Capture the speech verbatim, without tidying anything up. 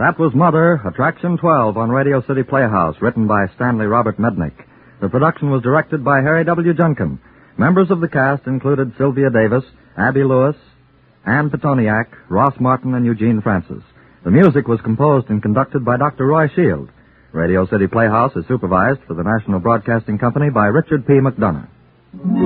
That was Mother, Attraction twelve on Radio City Playhouse, written by Stanley Robert Mednick. The production was directed by Harry W. Junkin. Members of the cast included Sylvia Davis, Abby Lewis, Ann Petoniak, Ross Martin, and Eugene Francis. The music was composed and conducted by Doctor Roy Shield. Radio City Playhouse is supervised for the National Broadcasting Company by Richard P. McDonough.